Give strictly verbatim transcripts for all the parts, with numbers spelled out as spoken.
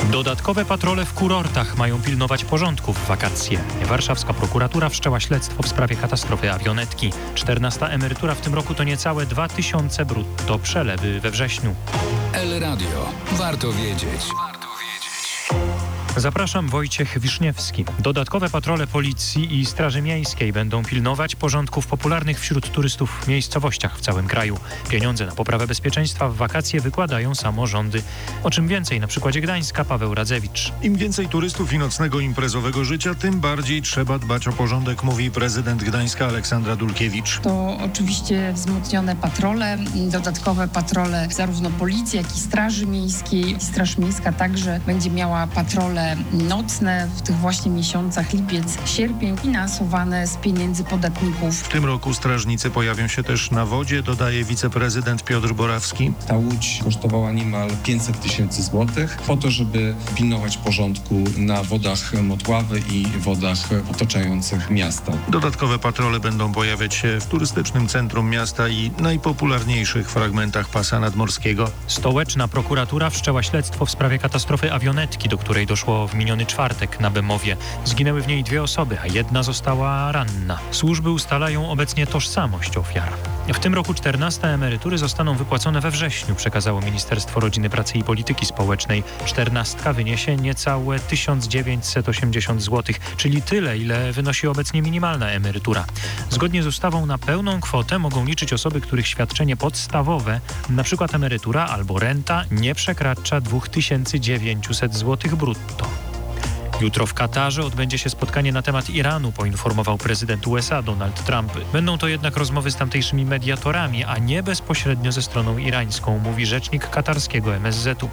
Dodatkowe patrole w kurortach mają pilnować porządku w wakacje. Warszawska prokuratura wszczęła śledztwo w sprawie katastrofy awionetki. czternasta emerytura w tym roku to niecałe dwa tysiące brutto, przelewy we wrześniu. El Radio. Warto wiedzieć. Zapraszam, Wojciech Wiszniewski. Dodatkowe patrole policji i Straży Miejskiej będą pilnować porządku w popularnych wśród turystów miejscowościach w całym kraju. Pieniądze na poprawę bezpieczeństwa w wakacje wykładają samorządy. O czym więcej na przykładzie Gdańska Paweł Radzewicz. Im więcej turystów i nocnego imprezowego życia, tym bardziej trzeba dbać o porządek, mówi prezydent Gdańska Aleksandra Dulkiewicz. To oczywiście wzmocnione patrole, dodatkowe patrole zarówno policji, jak i Straży Miejskiej. Straż Miejska także będzie miała patrole nocne w tych właśnie miesiącach lipiec, sierpień, finansowane z pieniędzy podatników. W tym roku strażnicy pojawią się też na wodzie, dodaje wiceprezydent Piotr Borawski. Ta łódź kosztowała niemal pięćset tysięcy złotych po to, żeby pilnować porządku na wodach Motławy i wodach otaczających miasta. Dodatkowe patrole będą pojawiać się w turystycznym centrum miasta i najpopularniejszych fragmentach pasa nadmorskiego. Stołeczna prokuratura wszczęła śledztwo w sprawie katastrofy awionetki, do której doszło w miniony czwartek na Bemowie. Zginęły w niej dwie osoby, a jedna została ranna. Służby ustalają obecnie tożsamość ofiar. W tym roku czternaste emerytury zostaną wypłacone we wrześniu, przekazało Ministerstwo Rodziny, Pracy i Polityki Społecznej. Czternastka wyniesie niecałe tysiąc dziewięćset osiemdziesiąt złotych, czyli tyle, ile wynosi obecnie minimalna emerytura. Zgodnie z ustawą na pełną kwotę mogą liczyć osoby, których świadczenie podstawowe, np. emerytura albo renta, nie przekracza dwa tysiące dziewięćset złotych brutto. Jutro w Katarze odbędzie się spotkanie na temat Iranu, poinformował prezydent U S A Donald Trump. Będą to jednak rozmowy z tamtejszymi mediatorami, a nie bezpośrednio ze stroną irańską, mówi rzecznik katarskiego M S Z u.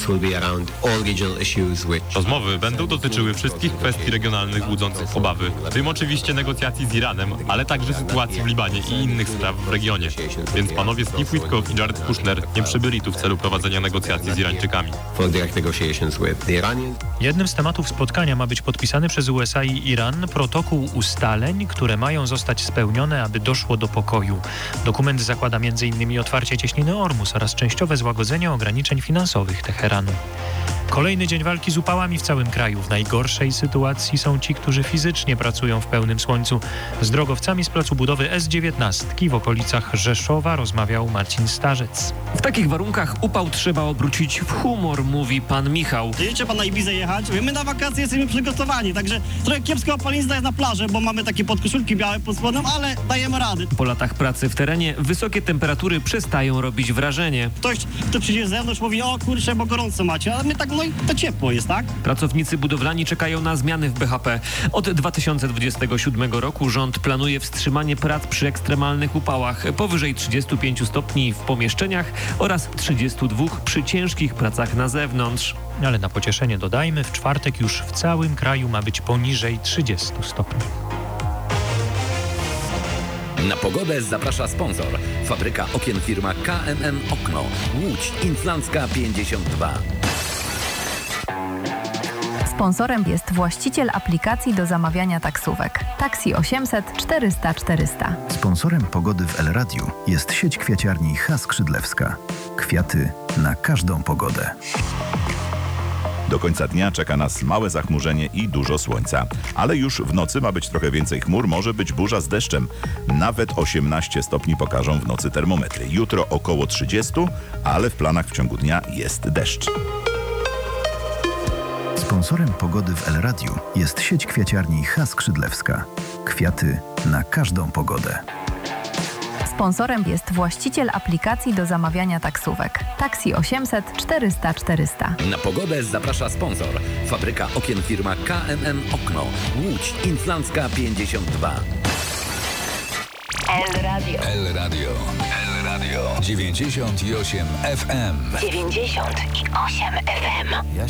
Rozmowy będą dotyczyły wszystkich kwestii regionalnych budzących obawy, w tym oczywiście negocjacji z Iranem, ale także sytuacji w Libanie i innych spraw w regionie. Więc panowie Steve Witkoff i Jared Kushner nie przybyli tu w celu prowadzenia negocjacji z Irańczykami. Jednym z tematów spotkania ma być podpisany przez U S A i Iran protokół ustaleń, które mają zostać spełnione, aby doszło do pokoju. Dokument zakłada między innymi otwarcie cieśniny Ormus oraz częściowe złagodzenie ograniczeń finansowych Teheranu. Kolejny dzień walki z upałami w całym kraju. W najgorszej sytuacji są ci, którzy fizycznie pracują w pełnym słońcu. Z drogowcami z placu budowy S dziewiętnaście w okolicach Rzeszowa rozmawiał Marcin Starzec. W takich warunkach upał trzeba obrócić w humor, mówi pan Michał. Jedziecie pan na Ibizę jechać? My na wakacje jesteśmy przygotowani, także trochę kiepska opalinizna jest na plaży, bo mamy takie podkoszulki białe pod spodem, ale dajemy rady. Po latach pracy w terenie wysokie temperatury przestają robić wrażenie. Ktoś, kto przyjdzie z zewnątrz, mówi: o kurczę, bo gorąco macie, a my tak, no i to ciepło jest, tak? Pracownicy budowlani czekają na zmiany w B H P. Od dwa tysiące dwudziestego siódmego roku rząd planuje wstrzymanie prac przy ekstremalnych upałach powyżej trzydziestu pięciu stopni w pomieszczeniach oraz trzydziestu dwóch przy ciężkich pracach na zewnątrz. Ale na pocieszenie dodajmy, w czwartek już w całym kraju ma być poniżej trzydziestu stopni. Na pogodę zaprasza sponsor. Fabryka okien firma K M M Okno. Łódź Inflancka pięćdziesiąt dwa. Sponsorem jest właściciel aplikacji do zamawiania taksówek. Taksi osiemset czterysta czterysta. Sponsorem pogody w El Radiu jest sieć kwiaciarni H. Skrzydlewska. Kwiaty na każdą pogodę. Do końca dnia czeka nas małe zachmurzenie i dużo słońca. Ale już w nocy ma być trochę więcej chmur, może być burza z deszczem. Nawet osiemnaście stopni pokażą w nocy termometry. Jutro około trzydzieści, ale w planach w ciągu dnia jest deszcz. Sponsorem pogody w El Radiu jest sieć kwiaciarni H. Skrzydlewska. Kwiaty na każdą pogodę. Sponsorem jest właściciel aplikacji do zamawiania taksówek. Taksi osiemset czterysta czterysta. Na pogodę zaprasza sponsor. Fabryka okien firma K M M Okno. Łódź Inflancka pięćdziesiąt dwa. El Radio. El Radio. El Radio. dziewięćdziesiąt osiem F M. dziewięćdziesiąt osiem F M.